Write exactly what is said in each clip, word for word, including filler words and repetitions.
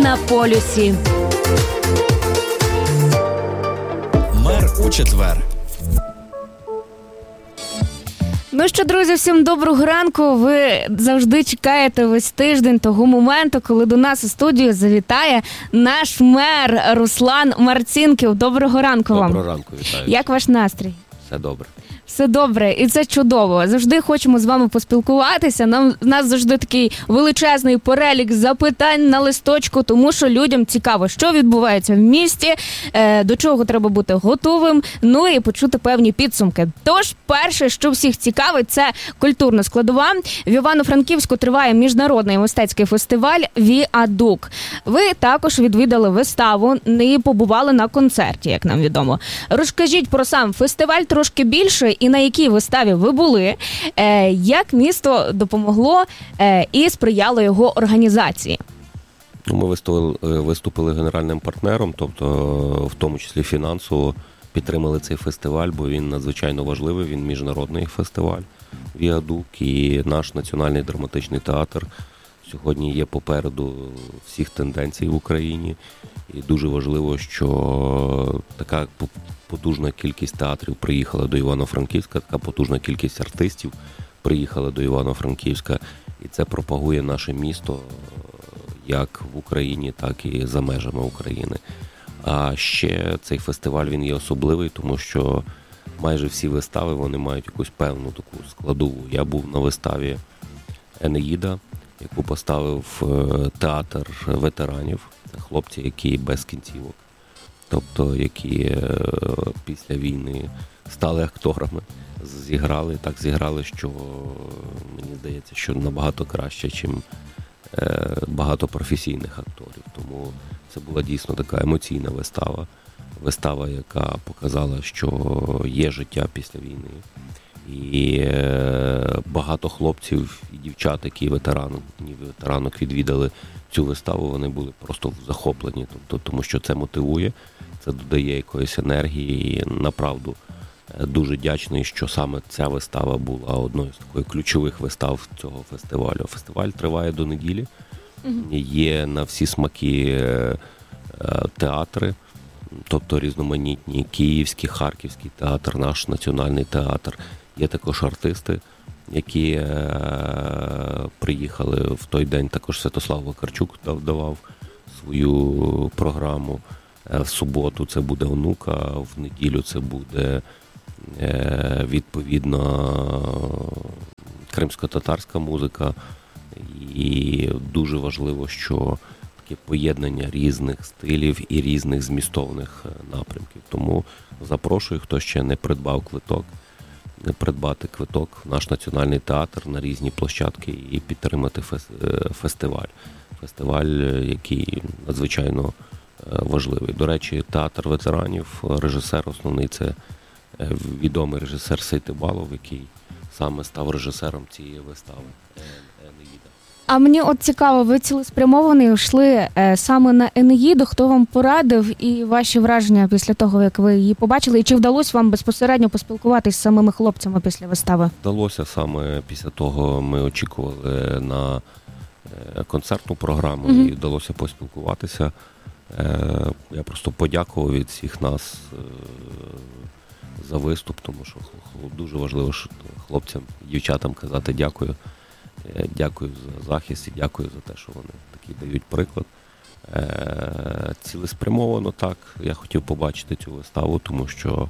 на полюсі. Мер у четвер. Ну що, друзі, всім доброго ранку. Ви завжди чекаєте весь тиждень того моменту, коли до нас у студію завітає наш мер Руслан Марцінків. Доброго ранку вам. Доброго ранку, вітаю. Як ваш настрій? Все добре. Все добре, і це чудово. Завжди хочемо з вами поспілкуватися. Нам, у нас завжди такий величезний перелік запитань на листочку, тому що людям цікаво, що відбувається в місті, е, до чого треба бути готовим, ну і почути певні підсумки. Тож, перше, що всіх цікавить, це культурна складова. В Івано-Франківську триває міжнародний мистецький фестиваль «Віадук». Ви також відвідали виставу і побували на концерті, як нам відомо. Розкажіть про сам фестиваль трошки більше, і на якій виставі ви були, е, як місто допомогло е, і сприяло його організації? Ми виступили, виступили генеральним партнером, тобто в тому числі фінансово підтримали цей фестиваль, бо він надзвичайно важливий, він міжнародний фестиваль «Віадук», і наш національний драматичний театр сьогодні є попереду всіх тенденцій в Україні. І дуже важливо, що така потужна кількість театрів приїхала до Івано-Франківська, така потужна кількість артистів приїхала до Івано-Франківська, і це пропагує наше місто як в Україні, так і за межами України. А ще цей фестиваль, він є особливий, тому що майже всі вистави, вони мають якусь певну таку складову. Я був на виставі «Енеїда», яку поставив театр ветеранів. Це хлопці, які без кінцівок, тобто які після війни стали акторами, зіграли, так зіграли, що мені здається, що набагато краще, ніж багато професійних акторів. Тому це була дійсно така емоційна вистава. Вистава, яка показала, що є життя після війни. І багато хлопців і дівчат, які ветеранок, ветеранок відвідали цю виставу, вони були просто захоплені, тобто, тому що це мотивує, це додає якоїсь енергії, і направду дуже вдячний, що саме ця вистава була одною з таких ключових вистав цього фестивалю. Фестиваль триває до неділі, mm-hmm. є на всі смаки театри, тобто різноманітні київський, харківський театр, наш національний театр. Є також артисти, які е, приїхали в той день, також Святослав Вакарчук давав свою програму. Е, в суботу це буде «Онука», в неділю це буде е, відповідно кримсько-татарська музика. І дуже важливо, що таке поєднання різних стилів і різних змістовних напрямків. Тому запрошую, хто ще не придбав квиток, придбати квиток в наш національний театр на різні площадки і підтримати фестиваль. Фестиваль, який надзвичайно важливий. До речі, театр ветеранів, режисер основний – це відомий режисер Сейти Балов, який саме став режисером цієї вистави «Енеїда». А мені от цікаво, ви цілеспрямовано йшли е, саме на «Енеїду», хто вам порадив і ваші враження після того, як ви її побачили, і чи вдалося вам безпосередньо поспілкуватись з самими хлопцями після вистави? Вдалося саме після того, ми очікували на е, концертну програму, mm-hmm. і вдалося поспілкуватися. Е, я просто подякував від всіх нас е, за виступ, тому що дуже важливо що хлопцям, дівчатам казати дякую. Дякую за захист і дякую за те, що вони такий дають приклад. Е, цілеспрямовано так, я хотів побачити цю виставу, тому що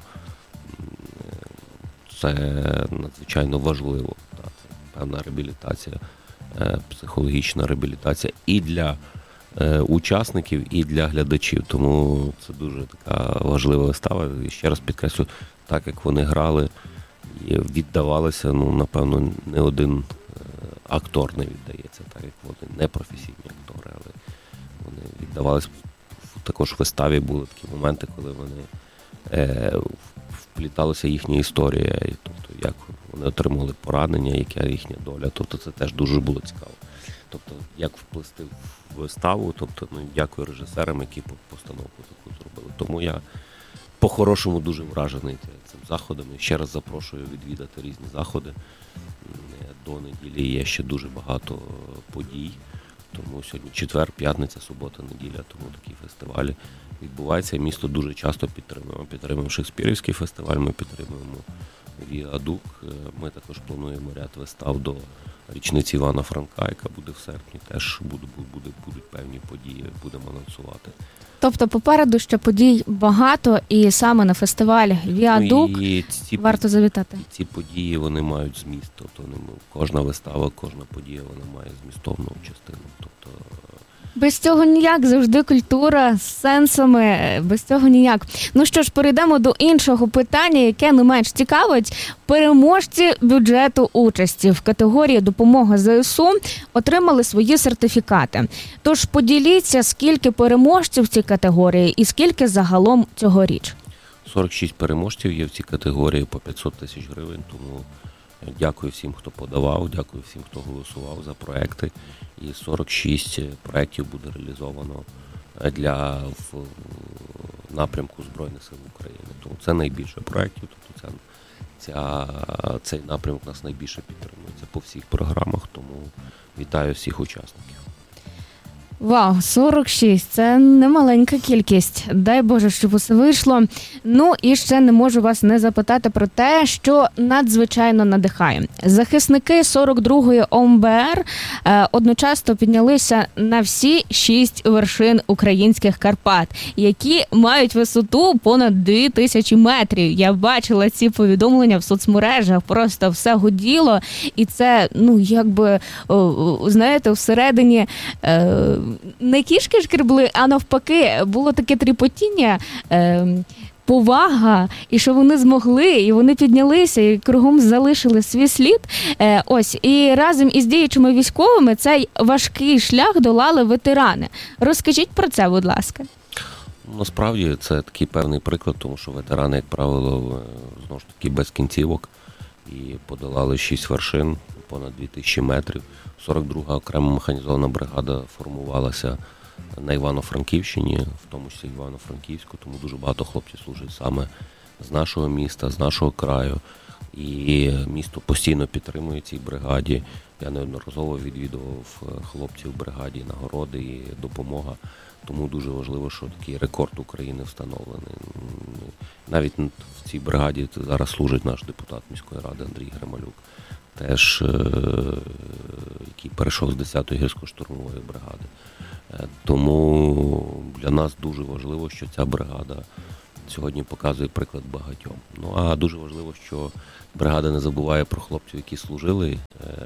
це надзвичайно важливо. Так, це певна реабілітація, е, психологічна реабілітація і для е, учасників, і для глядачів. Тому це дуже така важлива вистава. І ще раз підкреслю, так як вони грали і віддавалися, ну, напевно, не один актор не віддається, так як вони не професійні актори, але вони віддавалися. Також в виставі були такі моменти, коли вони е, впліталася їхня історія, і, тобто як вони отримали поранення, яка їхня доля. Тобто це теж дуже було цікаво. Тобто як вплести в виставу, тобто ну, дякую режисерам, які постановку таку зробили. Тому я по-хорошому дуже вражений цим заходом. І ще раз запрошую відвідати різні заходи. До неділі є ще дуже багато подій. Тому сьогодні четвер, п'ятниця, субота, неділя, тому такі фестивалі відбуваються. Місто дуже часто підтримує. Ми підтримуємо Шекспірівський фестиваль, ми підтримуємо Віадук. Ми також плануємо ряд вистав до річниці Івана Франка, яка буде в серпні. Теж буде, буде, будуть певні події, будемо анонсувати. Тобто попереду ще подій багато, і саме на фестиваль Віадук ну, і ці, варто завітати. І ці події, вони мають зміст. Тобто кожна вистава, кожна подія, вона має змістовну частину. Тобто без цього ніяк, завжди культура з сенсами, без цього ніяк. Ну що ж, перейдемо до іншого питання, яке не менш цікавить. Переможці бюджету участі в категорії «Допомога ЗСУ» отримали свої сертифікати. Тож поділіться, скільки переможців в цій категорії і скільки загалом цьогоріч? сорок шість переможців є в цій категорії по п'ятсот тисяч гривень, тому дякую всім, хто подавав, дякую всім, хто голосував за проекти. І сорок шість проєктів буде реалізовано для в напрямку Збройних сил України. Тому це найбільше проєктів, тобто ця, ця, цей напрямок нас найбільше підтримується по всіх програмах, тому вітаю всіх учасників. Вау, сорок шість – це немаленька кількість. Дай Боже, щоб усе вийшло. Ну і ще не можу вас не запитати про те, що надзвичайно надихає. Захисники сорок другої О М Б Р е, одночасно піднялися на всі шість вершин українських Карпат, які мають висоту понад дві тисячі метрів. Я бачила ці повідомлення в соцмережах, просто все гуділо. І це, ну, якби, о, знаєте, всередині... Е, не кішки шкребли, а навпаки, було таке тріпотіння, е, повага, і що вони змогли, і вони піднялися, і кругом залишили свій слід. Е, ось, і разом із діючими військовими цей важкий шлях долали ветерани. Розкажіть про це, будь ласка. Насправді це такий певний приклад, тому що ветерани, як правило, знову ж таки без кінцівок, і подолали шість вершин, понад дві тисячі метрів. сорок друга окрема механізована бригада формувалася на Івано-Франківщині, в тому числі Івано-Франківську, тому дуже багато хлопців служить саме з нашого міста, з нашого краю. І місто постійно підтримує цій бригаді. Я неодноразово відвідував хлопців в бригаді, нагороди і допомога. Тому дуже важливо, що такий рекорд України встановлений. Навіть в цій бригаді зараз служить наш депутат міської ради Андрій Грималюк, теж, який перейшов з десятої гірсько-штурмової бригади. Тому для нас дуже важливо, що ця бригада сьогодні показує приклад багатьом. Ну, а дуже важливо, що бригада не забуває про хлопців, які служили.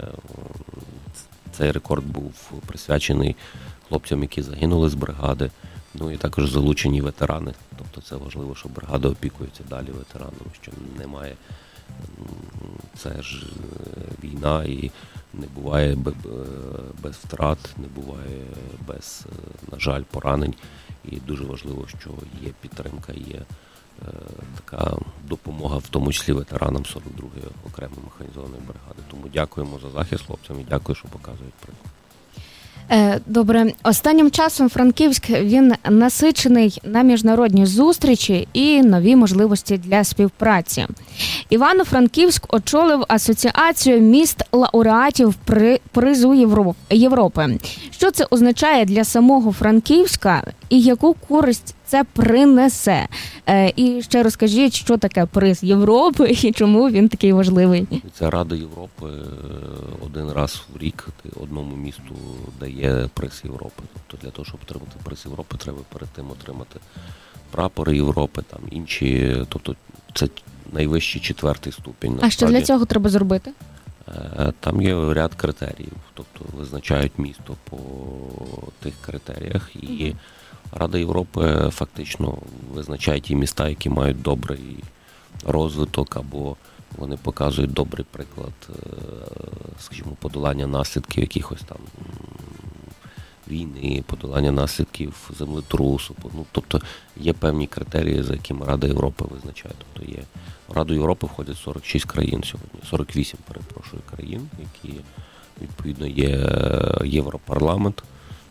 Цей рекорд був присвячений хлопцям, які загинули з бригади. Ну і також залучені ветерани. Тобто це важливо, що бригада опікується далі ветеранами, що немає. Це ж війна, і не буває без втрат, не буває без, на жаль, поранень. І дуже важливо, що є підтримка, є е, така допомога, в тому числі ветеранам сорок другої окремої механізованої бригади. Тому дякуємо за захист хлопцям і дякую, що показують приклад. Добре. Останнім часом Франківськ, він насичений на міжнародні зустрічі і нові можливості для співпраці. Івано-Франківськ очолив асоціацію міст-лауреатів при призу Європи. Що це означає для самого Франківська і яку користь це принесе? І ще розкажіть, що таке приз Європи і чому він такий важливий. Це Рада Європи один раз в рік одному місту дає приз Європи. Тобто для того, щоб отримати приз Європи, треба перед тим отримати прапори Європи, там інші, тобто це найвищий четвертий ступінь. А що для цього треба зробити? Там є ряд критеріїв, тобто визначають місто по тих критеріях, і Рада Європи фактично визначає ті міста, які мають добрий розвиток, або вони показують добрий приклад, скажімо, подолання наслідків якихось там війни, подолання наслідків землетрусу. Ну, тобто є певні критерії, за якими Рада Європи визначає. Тобто є в Раду Європи входять сорок шість країн сьогодні, сорок вісім, перепрошую, країн, які відповідно є Європарламент.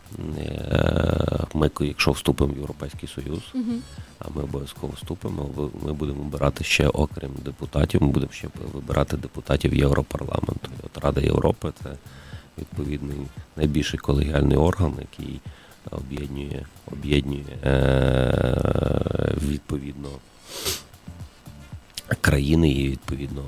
Ми, якщо вступимо в Європейський Союз, uh-huh. а ми обов'язково вступимо, ми будемо обирати ще, окрім депутатів, ми будемо ще вибирати депутатів Європарламенту. От Рада Європи – це відповідний найбільший колегіальний орган, який об'єднує, об'єднує е, відповідно країни і відповідно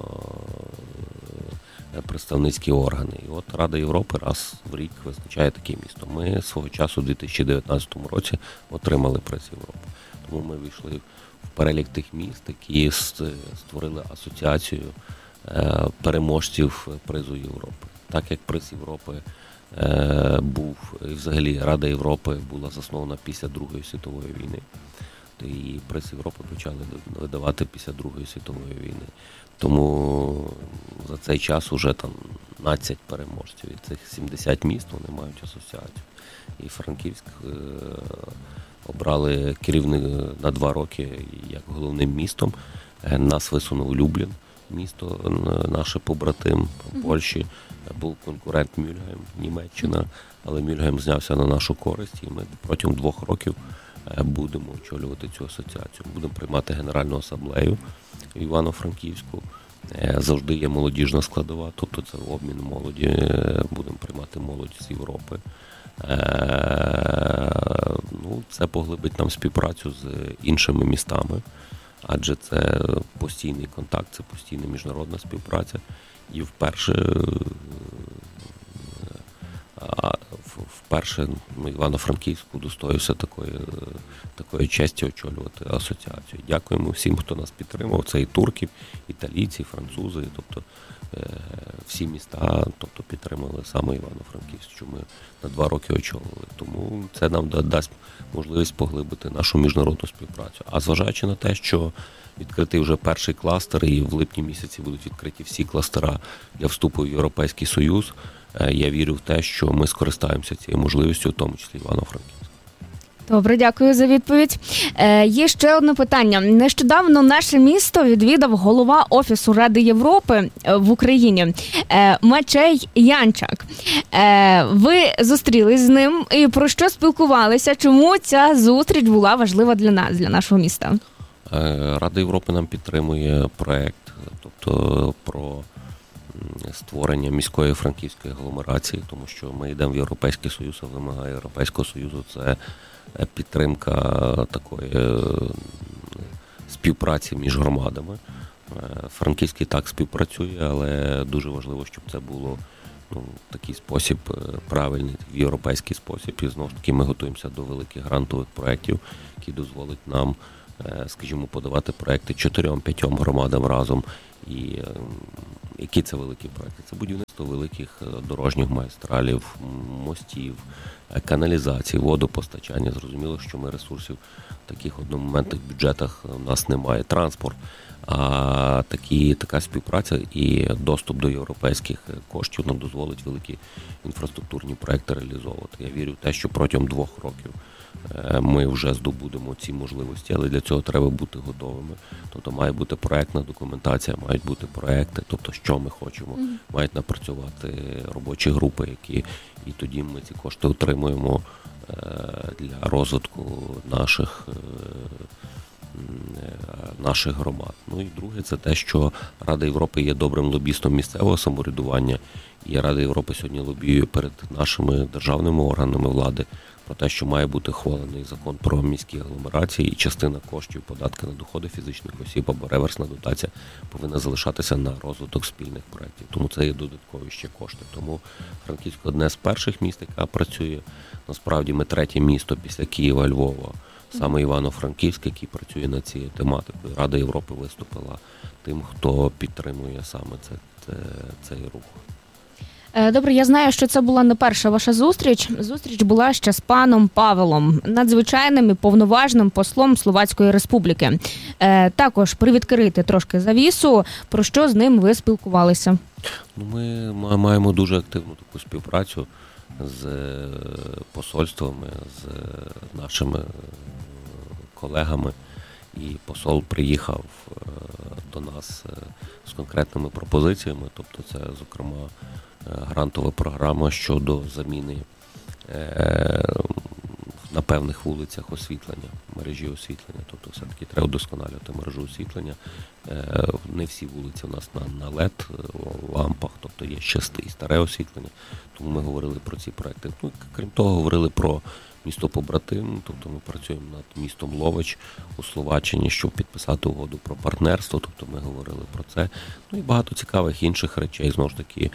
представницькі органи. І от Рада Європи раз в рік визначає таке місто. Ми свого часу у дві тисячі дев'ятнадцятому році отримали приз Європи. Тому ми війшли в перелік тих міст, які створили асоціацію переможців призу Європи. Так як приз Європи був, і взагалі Рада Європи була заснована після Другої світової війни, то і приз Європи почали видавати після Другої світової війни. Тому за цей час уже там дванадцять переможців. І цих сімдесят міст вони мають асоціацію. І Франківськ е- обрали керівник на два роки як головним містом. Нас висунув Люблін, місто наше побратим в Польщі. Був конкурент Мюльгейм, Німеччина, але Мюльгейм знявся на нашу користь, і ми протягом двох років будемо очолювати цю асоціацію. Будемо приймати Генеральну асамблею в Івано-Франківську. Завжди є молодіжна складова, тобто це обмін молоді, будемо приймати молодь з Європи. Ну, це поглибить нам співпрацю з іншими містами, адже це постійний контакт, це постійна міжнародна співпраця. І вперше, вперше ну, Івано-Франківську удостоївся такої, такої честі очолювати асоціацію. Дякуємо всім, хто нас підтримав. Це і турки, італійці, французи, тобто всі міста тобто, підтримали саме Івано-Франківськ, що ми на два роки очолили. Тому це нам дасть можливість поглибити нашу міжнародну співпрацю. А зважаючи на те, що відкритий вже перший кластер, і в липні місяці будуть відкриті всі кластера для вступу в Європейський Союз, я вірю в те, що ми скористаємося цією можливістю, в тому числі Івано-Франківськ. Добре, дякую за відповідь. Е, є ще одне питання. Нещодавно наше місто відвідав голова Офісу Ради Європи в Україні е, Мачей Янчак. Е, ви зустрілись з ним і про що спілкувалися? Чому ця зустріч була важлива для нас, для нашого міста? Рада Європи нам підтримує проект, тобто про створення міської франківської агломерації, тому що ми йдемо в Європейський Союз, а вимагає Європейського Союзу це підтримка такої співпраці між громадами. Франківськ і так співпрацює, але дуже важливо, щоб це було ну, такий спосіб правильний, в європейський спосіб. І знову ж таки ми готуємося до великих грантових проєктів, які дозволять нам, скажімо, подавати проєкти чотирьом-п'ятьом громадам разом. І які це великі проєкти? Це будівництво великих дорожніх магістралів, мостів, каналізації, водопостачання. Зрозуміло, що ми ресурсів в таких одномоментних бюджетах у нас немає. Транспорт. А такі, така співпраця і доступ до європейських коштів нам дозволить великі інфраструктурні проекти реалізовувати. Я вірю в те, що протягом двох років ми вже здобудемо ці можливості, але для цього треба бути готовими. Тобто має бути проектна документація, мають бути проекти, тобто що ми хочемо, mm-hmm. мають напрацювати робочі групи, які і тоді ми ці кошти отримуємо для розвитку наших наших громад. Ну і друге, це те, що Рада Європи є добрим лобістом місцевого самоврядування, і Рада Європи сьогодні лобіює перед нашими державними органами влади про те, що має бути ухвалений закон про міські агломерації, і частина коштів податки на доходи фізичних осіб або реверсна дотація повинна залишатися на розвиток спільних проєктів. Тому це є додаткові ще кошти. Тому Франківськ одне з перших міст, яка працює. Насправді ми третє місто після Києва, Львова, саме Івано-Франківськ, який працює над цією тематикою. Рада Європи виступила тим, хто підтримує саме це, це, цей рух. Добре, я знаю, що це була не перша ваша зустріч. Зустріч була ще з паном Павелом, надзвичайним і повноважним послом Словацької Республіки. Е, також привідкрити трошки завісу, про що з ним ви спілкувалися? Ну, ми маємо дуже активну таку співпрацю з посольствами, з нашими колегами. І посол приїхав до нас з конкретними пропозиціями, тобто це, зокрема, грантова програма щодо заміни певних вулицях освітлення, мережі освітлення. Тобто все-таки треба вдосконалювати мережу освітлення. Не всі вулиці у нас на, на ел і ді-лампах, тобто є ще і старе освітлення. Тому ми говорили про ці проекти. Ну, крім того, говорили про місто побратим, тобто ми працюємо над містом Ловеч у Словаччині, щоб підписати угоду про партнерство, тобто ми говорили про це. Ну і багато цікавих інших речей, знову ж таки,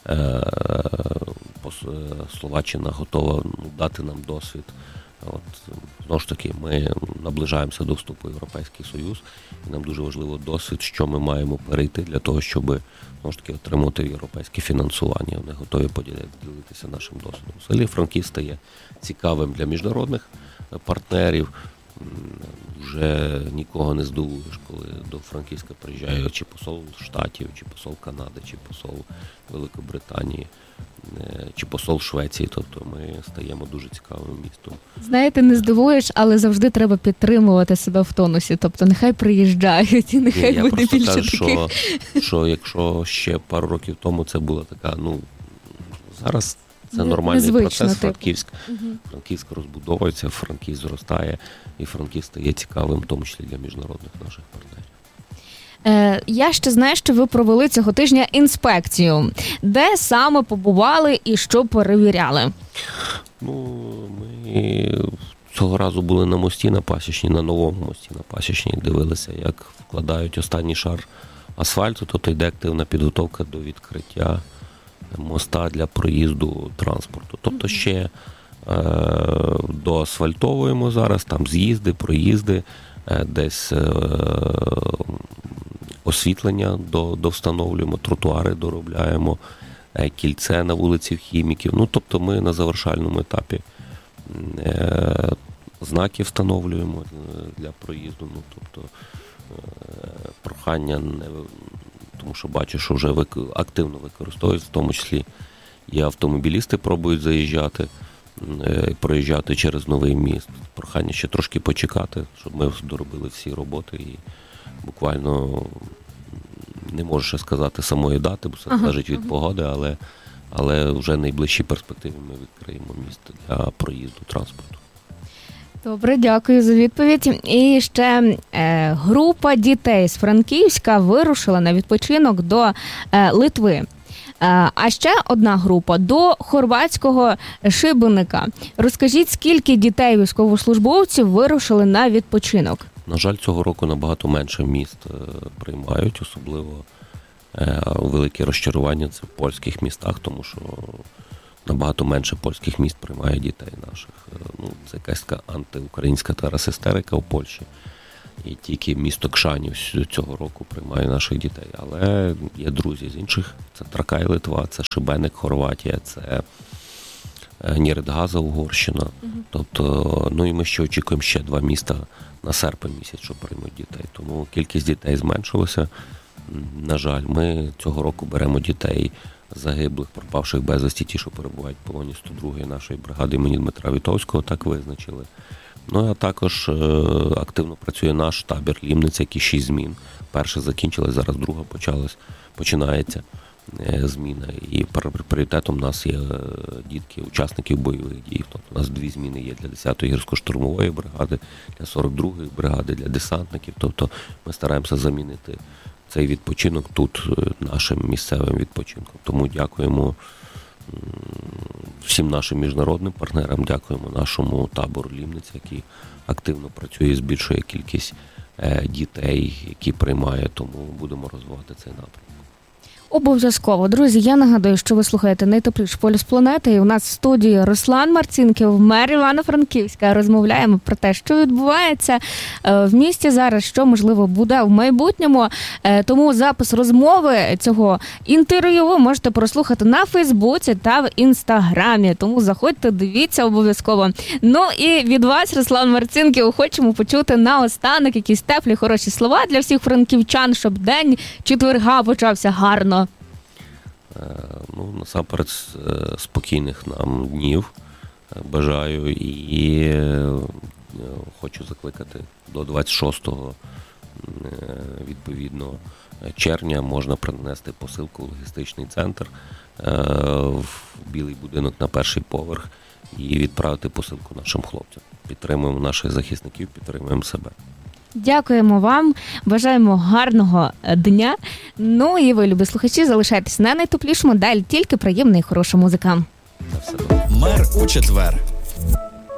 Словаччина готова дати нам досвід. От, знову ж таки, ми наближаємося до вступу в Європейський Союз, і нам дуже важливо досвід, що ми маємо перейти для того, щоб знову ж таки отримати європейське фінансування. Вони готові поділитися нашим досвідом. Взагалі Франківськ стає цікавим для міжнародних партнерів. Вже нікого не здивуєш, коли до Франківська приїжджає чи посол Штатів, чи посол Канади, чи посол Великобританії, чи посол Швеції. Тобто ми стаємо дуже цікавим містом. Знаєте, не здивуєш, але завжди треба підтримувати себе в тонусі. Тобто нехай приїжджають і нехай Ні, буде більше кажу, таких. Що, що якщо ще пару років тому це була така, ну, зараз це нормальний Незвично, процес. типу. Франківськ, Угу. Франківськ розбудовується, Франківськ зростає, і Франківськ стає цікавим, в тому числі для міжнародних наших партнерів. Е, я ще знаю, що ви провели цього тижня інспекцію. Де саме побували і що перевіряли? Ну, ми цього разу були на мості на Пасічній, на новому мості на Пасічній, дивилися, як вкладають останній шар асфальту, тобто йде активна підготовка до відкриття моста для проїзду транспорту. Тобто ще е, доасфальтовуємо зараз, там з'їзди, проїзди, е, десь е, освітлення до, довстановлюємо, тротуари доробляємо, е, кільце на вулиці Хіміків. Ну, тобто ми на завершальному етапі е, знаки встановлюємо для проїзду. Ну, тобто е, прохання не... Тому що бачу, що вже активно використовують, в тому числі і автомобілісти пробують заїжджати, проїжджати через новий міст. Прохання ще трошки почекати, щоб ми доробили всі роботи і буквально не можу ще сказати самої дати, бо це ага, залежить від ага. погоди, але, але вже в найближчій перспективі ми відкриємо місто для проїзду транспорту. Добре, дякую за відповідь. І ще е, група дітей з Франківська вирушила на відпочинок до е, Литви. Е, а ще одна група до хорватського Шибеника. Розкажіть, скільки дітей військовослужбовців вирушили на відпочинок? На жаль, цього року набагато менше міст е, приймають, особливо е, велике розчарування це в польських містах, тому що набагато менше польських міст приймає дітей наших. Ну, це якась така антиукраїнська зараз істерика в Польщі. І тільки місто Кшанів цього року приймає наших дітей. Але є друзі з інших. Це Тракай, Литва, це Шибеник, Хорватія, це Нєредгаза, Угорщина. Угу. Тобто, ну і ми ще очікуємо ще два міста на серпень місяць, що приймуть дітей. Тому кількість дітей зменшилася. На жаль, ми цього року беремо дітей загиблих, пропавших безвісті, ті, що перебувають в полоні сто другої нашої бригади імені Дмитра Вітовського, так визначили. Ну, а також е- активно працює наш табір Лімниця, який шість змін. Перша закінчилась, зараз друга почалась, починається е- зміна. І пріоритетом у нас є дітки, учасників бойових дій. Тобто у нас дві зміни є для десятої гірсько-штурмової бригади, для сорок другої бригади, для десантників. Тобто ми стараємося замінити цей відпочинок тут нашим місцевим відпочинком. Тому дякуємо всім нашим міжнародним партнерам, дякуємо нашому табору Лімниця, який активно працює і збільшує кількість дітей, які приймає, тому будемо розвивати цей напрямок. Обов'язково. Друзі, я нагадую, що ви слухаєте «Найтепліший полюс планети», і у нас в студії Руслан Марцінків, мер Івано-Франківська. Розмовляємо про те, що відбувається в місті зараз, що, можливо, буде в майбутньому. Тому запис розмови цього інтерв'ю ви можете прослухати на Фейсбуці та в Інстаграмі. Тому заходьте, дивіться обов'язково. Ну і від вас, Руслан Марцінків, хочемо почути наостанок якісь теплі, хороші слова для всіх франківчан, щоб день четверга почався гарно. Ну, насамперед, спокійних нам днів бажаю і хочу закликати до двадцять шостого відповідно червня можна принести посилку в логістичний центр в білий будинок на перший поверх і відправити посилку нашим хлопцям. підтримуємо наших захисників, підтримуємо себе. Дякуємо вам, бажаємо гарного дня. Ну і ви, любі слухачі, залишайтесь на найтеплішому, далі тільки приємна і хороша музика. На все добре. Мер у четвер.